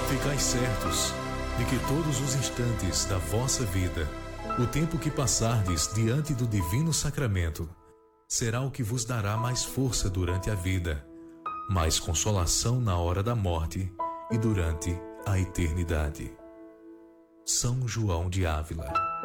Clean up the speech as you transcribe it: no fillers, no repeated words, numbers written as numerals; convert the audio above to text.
Ficai certos de que todos os instantes da vossa vida, o tempo que passardes diante do divino sacramento, será o que vos dará mais força durante a vida, mais consolação na hora da morte e durante a eternidade. São João de Ávila.